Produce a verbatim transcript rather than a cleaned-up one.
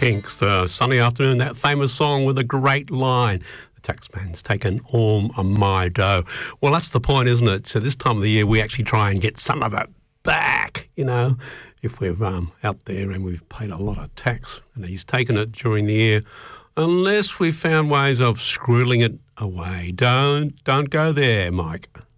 Kinks, uh, Sunny Afternoon, that famous song with a great line. The taxman's taken all my dough. Well, that's the point, isn't it? So this time of the year, we actually try and get some of it back, you know, if we're um, out there and we've paid a lot of tax and he's taken it during the year, unless we've found ways of squirreling it away. Don't, don't go there, Mike.